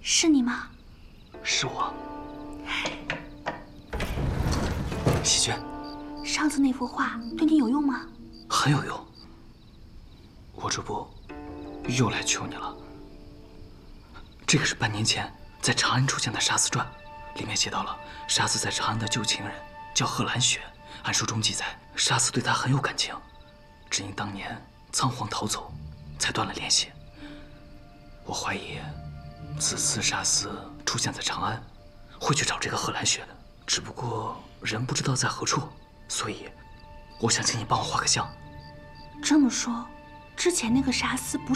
是你吗？ 是我。喜娟， 上次那幅画对你有用吗？ 很有用。我这不又来求你了。这个是半年前在长安出现的沙子传，里面写到了沙子在长安的旧情人叫贺兰雪。按书中记载，沙子对她很有感情，只因当年仓皇逃走，才断了联系。我怀疑，此次沙子出现在长安，会去找这个贺兰雪的，只不过人不知道在何处，所以我想请你帮我画个像。 这么说，之前那个沙司不